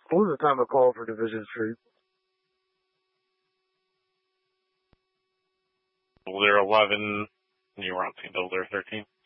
What was the time of call for Division Street? Builder 11, you were on Team Builder 13.